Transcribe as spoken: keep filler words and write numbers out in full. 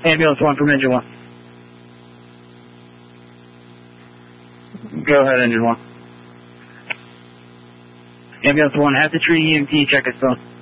Ambulance one from engine one. Go ahead, engine one. Ambulance one, have to treat E M T, check his phone.